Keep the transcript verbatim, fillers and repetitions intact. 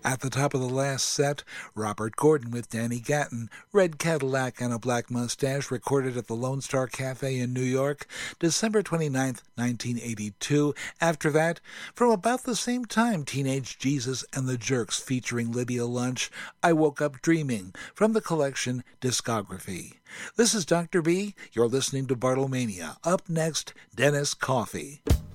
At the top of the last set, Robert Gordon with Danny Gatton, Red Cadillac and a Black Mustache, recorded at the Lone Star Cafe in New York, December twenty-ninth, nineteen eighty-two. After that, from about the same time, Teenage Jesus and the Jerks featuring Lydia Lunch, I Woke Up Dreaming, from the collection Discography. This is Doctor B. You're listening to Bartlemania. Up next, Dennis Coffey.